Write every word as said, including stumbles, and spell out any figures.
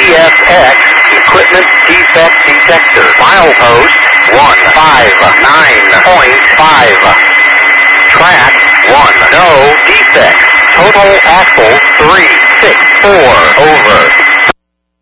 S X Equipment Defect Detector. Milepost one five nine point five. Track one, no defects. Total axle three six four, over.